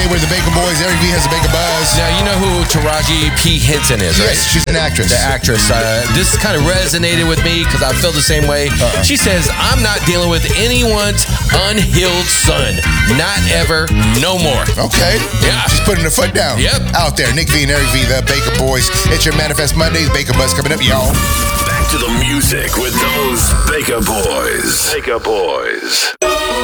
We're the Baker Boys. Eric V has a Baker Buzz. Now, you know who Taraji P. Henson is, right? Yes, she's an actress. The actress. This kind of resonated with me because I feel the same way. She says, I'm not dealing with anyone's unhealed son. Not ever, no more. Okay. Yeah. She's putting her foot down. Yep. Out there, Nick V and Eric V, the Baker Boys. It's your Manifest Mondays. Baker Buzz coming up, y'all. Back to the music with those Baker Boys. Baker Boys.